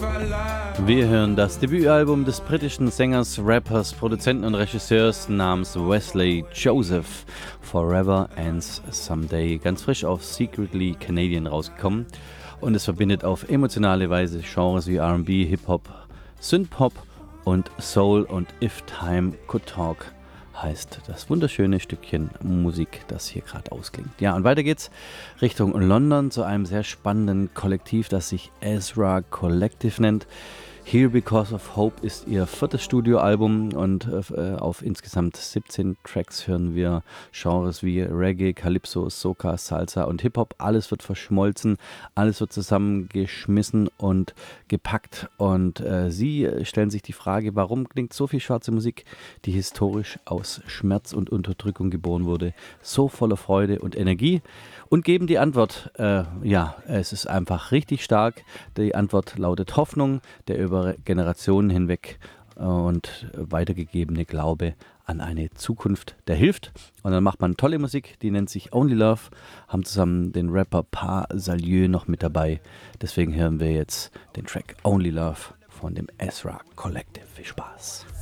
Wir hören das Debütalbum des britischen Sängers, Rappers, Produzenten und Regisseurs namens Wesley Joseph, Forever Ends Someday, ganz frisch auf Secretly Canadian rausgekommen. Und es verbindet auf emotionale Weise Genres wie R&B, Hip-Hop, Synth-Pop und Soul, und If Time Could Talk heißt das wunderschöne Stückchen Musik, das hier gerade ausklingt. Ja, und weiter geht's Richtung London zu einem sehr spannenden Kollektiv, das sich Ezra Collective nennt. Here Because of Hope ist ihr 4. Studioalbum, und auf insgesamt 17 Tracks hören wir Genres wie Reggae, Calypso, Soca, Salsa und Hip-Hop. Alles wird verschmolzen, alles wird zusammengeschmissen und gepackt, und sie stellen sich die Frage, warum klingt so viel schwarze Musik, die historisch aus Schmerz und Unterdrückung geboren wurde, so voller Freude und Energie, und geben die Antwort, es ist einfach richtig stark. Die Antwort lautet Hoffnung, der über Generationen hinweg und weitergegebene Glaube an eine Zukunft, der hilft. Und dann macht man tolle Musik, die nennt sich Only Love, haben zusammen den Rapper Pas Salieu noch mit dabei. Deswegen hören wir jetzt den Track Only Love von dem Ezra Collective. Viel Spaß.